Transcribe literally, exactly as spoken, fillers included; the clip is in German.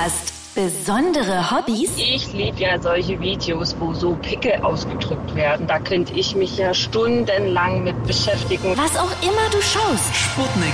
hast besondere Hobbys? Ich liebe ja solche Videos, wo so Pickel ausgedrückt werden. Da könnte ich mich ja stundenlang mit beschäftigen. Was auch immer du schaust. Sputnik